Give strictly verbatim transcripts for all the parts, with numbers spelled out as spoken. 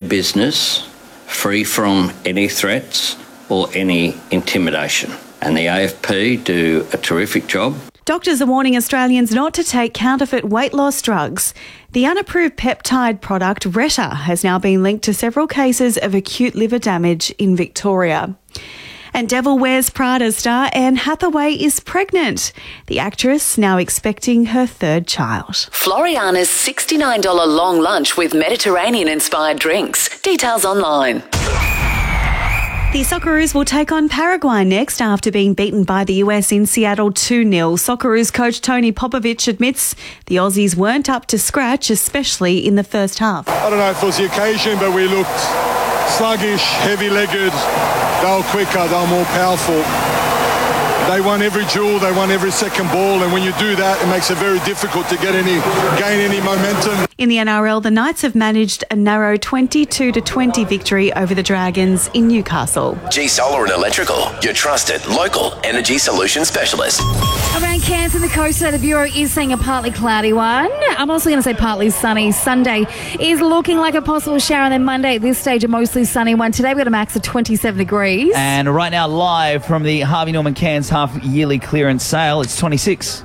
business free from any threats or any intimidation. And the A F P do a terrific job. Doctors are warning Australians not to take counterfeit weight loss drugs. The unapproved peptide product Retta has now been linked to several cases of acute liver damage in Victoria. And Devil Wears Prada star Anne Hathaway is pregnant. The actress now expecting her third child. Floriana's sixty-nine dollars long lunch with Mediterranean-inspired drinks. Details online. The Socceroos will take on Paraguay next after being beaten by the U S in Seattle two nil. Socceroos coach Tony Popovich admits the Aussies weren't up to scratch, especially in the first half. I don't know if it was the occasion, but we looked sluggish, heavy-legged. They were quicker, they were more powerful. They won every duel, they won every second ball, and when you do that, it makes it very difficult to get any, gain any momentum. In the N R L, the Knights have managed a narrow twenty-two to twenty victory over the Dragons in Newcastle. G Solar and Electrical, your trusted local energy solution specialist. Around Cairns and the coast today, the Bureau is seeing a partly cloudy one. I'm also going to say partly sunny. Sunday is looking like a possible shower, and then Monday at this stage a mostly sunny one. Today we've got a max of twenty-seven degrees. And right now, live from the Harvey Norman Cairns half-yearly clearance sale, it's twenty-six.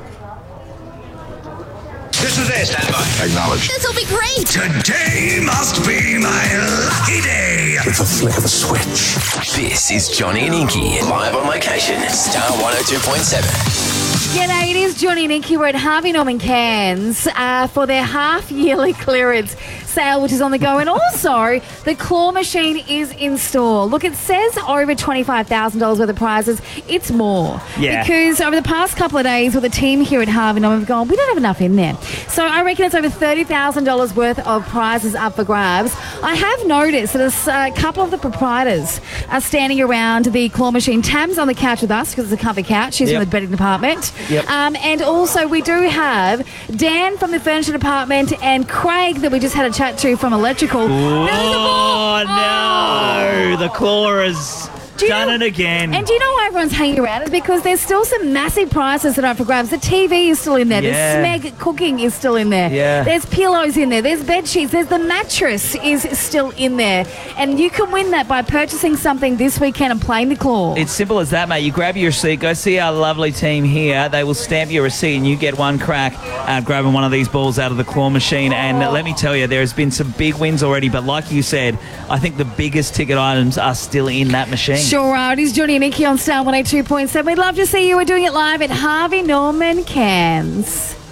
This is it. Stand by. Acknowledge. This'll be great. Today must be my lucky day. It's a flick of a switch. This is Johnny and Inky, live on location, Star one oh two point seven. G'day, it is Johnny and Inky. We're at Harvey Norman Cairns uh, for their half-yearly clearance sale, which is on the go. And also, the claw machine is in store. Look, it says over twenty-five thousand dollars worth of prizes. It's more. Yeah. Because over the past couple of days with the team here at Harvey Norman, we've gone, we don't have enough in there. So I reckon it's over thirty thousand dollars worth of prizes up for grabs. I have noticed that a couple of the proprietors are standing around the claw machine. Tam's on the couch with us because it's a comfy couch. She's Yep. from the bedding department. Yep. Um, and also we do have Dan from the furniture department and Craig that we just had a chat to from electrical. Oh, Oh. no. The claw has Do you done know- it again. And do you know why everyone's hanging around? It's because there's still some massive prizes that are up for grabs. The T V is still in there. Yeah. The Smeg cooking is still in there. Yeah. There's pillows in there. There's bed sheets. There's the mattress is still in there. And you can win that by purchasing something this weekend and playing the claw. It's simple as that, mate. You grab your receipt, go see our lovely team here. They will stamp your receipt and you get one crack at grabbing one of these balls out of the claw machine. And let me tell you, there has been some big wins already. But like you said, I think the biggest ticket items are still in that machine. Sure are. It is Johnny and Inky on Star one oh two point seven. We'd love to see you. We're doing it live at Harvey Norman Cairns.